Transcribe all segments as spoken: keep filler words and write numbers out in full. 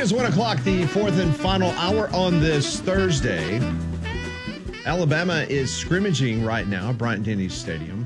is one o'clock, the fourth and final hour on this Thursday. Alabama is scrimmaging right now at Bryant-Denny Stadium.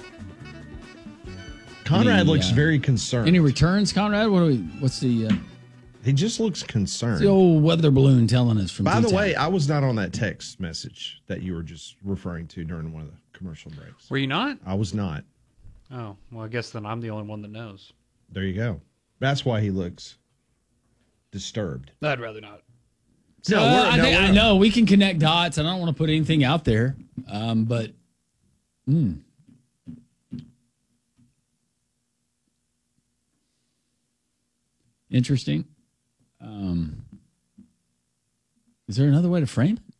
Conrad Any, looks uh, very concerned. Any returns, Conrad? What do we? What's the uh, He just looks concerned. the old weather balloon telling us from? By the T-Town? way, I was not on that text message that you were just referring to during one of the commercial breaks. Were you not? I was not. Oh, well, I guess then I'm the only one that knows. There you go. That's why he looks disturbed. I'd rather not. So No, uh, we're- I, no, think, we're I not. know we can connect dots. I don't want to put anything out there, um, but hmm. Interesting. Um, is there another way to frame it?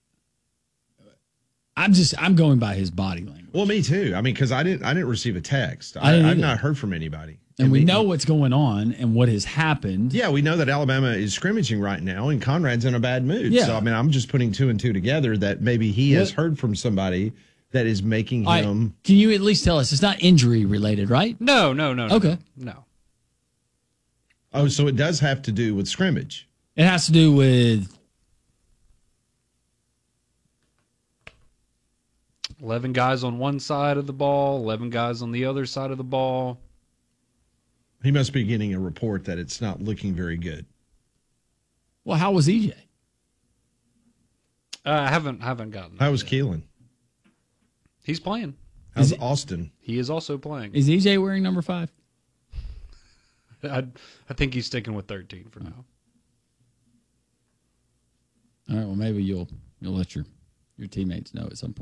I'm just I'm going by his body language, Well, me too. I mean, because I didn't, I didn't receive a text. I I, didn't I've either. not heard from anybody. and we me- know what's going on and what has happened. Yeah, we know that Alabama is scrimmaging right now, and Conrad's in a bad mood. Yeah. So, I mean, I'm just putting two and two together that maybe he has What- heard from somebody that is making All right, him. can you at least tell us it's not injury related, right? No, no, no. no Okay. No. Oh, so it does have to do with scrimmage. It has to do with eleven guys on one side of the ball, eleven guys on the other side of the ball. He must be getting a report that it's not looking very good. well, how was E J? Uh, I haven't haven't gotten that How was yet. Keelan? He's playing. How's Is it- Austin? He is also playing. Is E J wearing number five? I, I think he's sticking with thirteen for now. All right. Well, maybe you'll you'll let your your teammates know at some point.